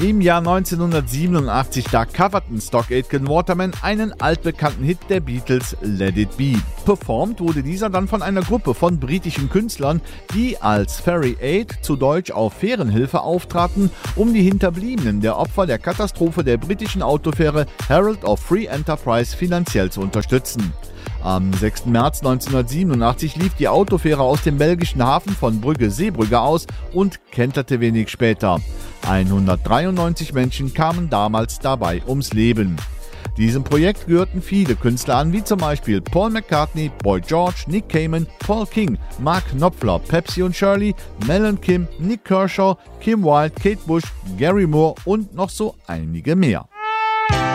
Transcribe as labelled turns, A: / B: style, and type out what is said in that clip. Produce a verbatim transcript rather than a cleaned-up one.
A: Im Jahr neunzehnhundertsiebenundachtzig, da coverten Stock Aitken Waterman einen altbekannten Hit der Beatles, Let It Be. Performt wurde dieser dann von einer Gruppe von britischen Künstlern, die als Ferry Aid, zu Deutsch auf Fährenhilfe, auftraten, um die Hinterbliebenen der Opfer der Katastrophe der britischen Autofähre Herald of Free Enterprise finanziell zu unterstützen. Am sechsten März neunzehnhundertsiebenundachtzig lief die Autofähre aus dem belgischen Hafen von Brügge-Seebrügge aus und kenterte wenig später. hundertdreiundneunzig Menschen kamen damals dabei ums Leben. Diesem Projekt gehörten viele Künstler an, wie zum Beispiel Paul McCartney, Boy George, Nick Cayman, Paul King, Mark Knopfler, Pepsi und Shirley, Mel und Kim, Nick Kershaw, Kim Wilde, Kate Bush, Gary Moore und noch so einige mehr.